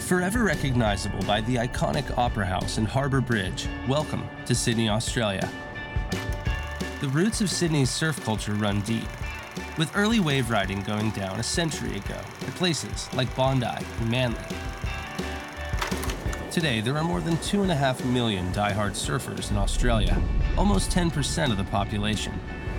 Forever recognizable by the iconic Opera House and Harbour Bridge, welcome to Sydney, Australia. The roots of Sydney's surf culture run deep, with early wave riding going down a century ago at places like Bondi and Manly. Today, there are more than 2.5 million die-hard surfers in Australia, almost 10% of the population.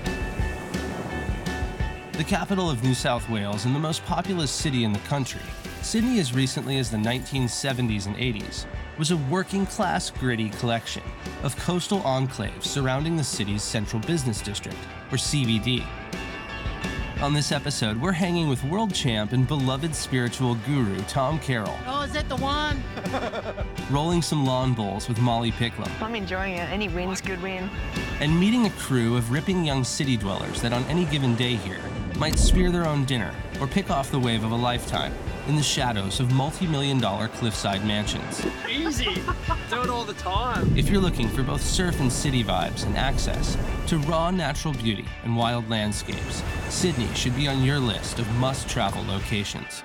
The capital of New South Wales and the most populous city in the country, Sydney, as recently as the 1970s and 80s, was a working-class, gritty collection of coastal enclaves surrounding the city's central business district, or CBD. On this episode, we're hanging with world champ and beloved spiritual guru Tom Carroll. Oh, is that the one? Rolling some lawn bowls with Molly Picklum. I'm enjoying it. Any win's good win. And meeting a crew of ripping young city dwellers that on any given day here might spear their own dinner or pick off the wave of a lifetime in the shadows of multi-million-dollar cliffside mansions. Easy. Do it all the time. If you're looking for both surf and city vibes and access to raw natural beauty and wild landscapes, Sydney should be on your list of must-travel locations.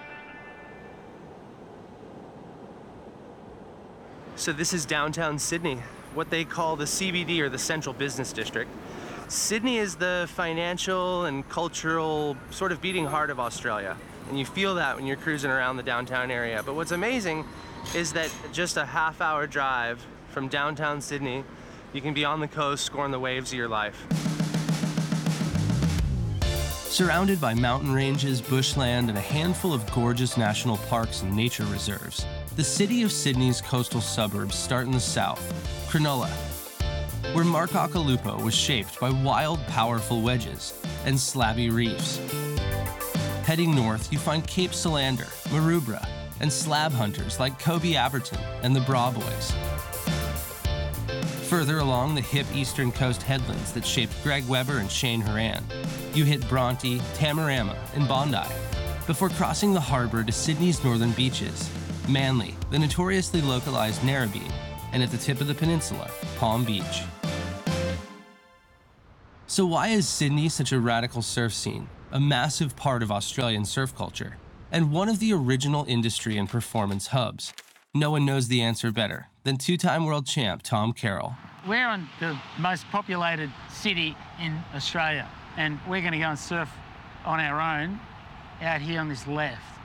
So this is downtown Sydney, what they call the CBD, or the Central Business District. Sydney is the financial and cultural sort of beating heart of Australia, and you feel that when you're cruising around the downtown area. But what's amazing is that just a half-hour drive from downtown Sydney, you can be on the coast scoring the waves of your life. Surrounded by mountain ranges, bushland, and a handful of gorgeous national parks and nature reserves, the city of Sydney's coastal suburbs start in the south, Cronulla, where Markakalupo was shaped by wild, powerful wedges and slabby reefs. Heading north, you find Cape Solander, Maroubra, and slab hunters like Kobe Aberton and the Bra Boys. Further along the hip eastern coast headlands that shaped Greg Webber and Shane Horan, you hit Bronte, Tamarama, and Bondi, before crossing the harbour to Sydney's northern beaches, Manly, the notoriously localized Narrabeen, and at the tip of the peninsula, Palm Beach. So why is Sydney such a radical surf scene, a massive part of Australian surf culture, and one of the original industry and performance hubs? No one knows the answer better than two-time world champ Tom Carroll. We're in the most populated city in Australia, and we're going to go and surf on our own out here on this left.